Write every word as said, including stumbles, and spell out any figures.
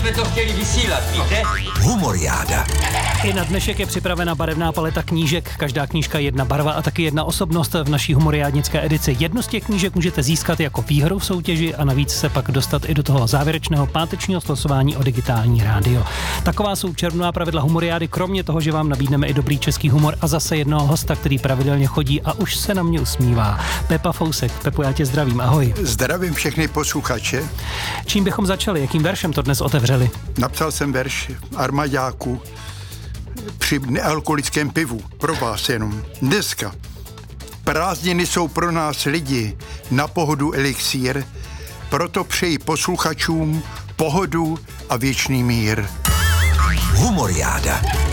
jsme to chtěli vysílat, víte? Humoriáda. I na dnešek je připravena barevná paleta knížek. Každá knížka jedna barva a taky jedna osobnost v naší humoriádnické edici. Jednu z těch knížek můžete získat jako výhru v soutěži a navíc se pak dostat i do toho závěrečného pátečního slosování o digitální rádio. Taková jsou červnová pravidla humoriády, kromě toho, že vám nabídneme i dobrý český humor a zase jednoho hosta, který pravidelně chodí a už se na mě usmívá. Pepa Fousek. Pepo, já tě zdravím, ahoj. Zdravím všechny posluchače. Čím bychom začali? Jakým veršem to dnes otevřeli? Napsal jsem verš armaďáku při nealkoholickém pivu. Pro vás jenom. Dneska. Prázdniny jsou pro nás lidi na pohodu elixír, proto přeji posluchačům pohodu a věčný mír. Humoriáda.